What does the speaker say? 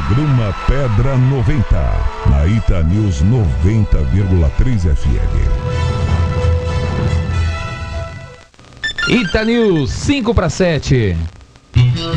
Programa Pedra 90, na Itanews 90,3 FM. Itanews 5 para 7.